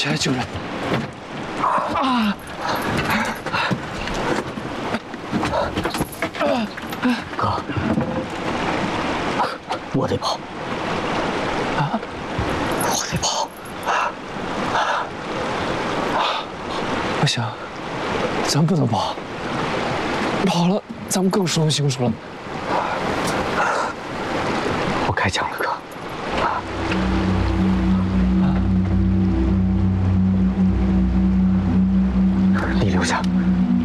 起来救人！啊！ 哥，我得跑！啊！我得跑！ 不行，咱不能跑，跑了咱们更说不清楚了。 我开枪了，哥。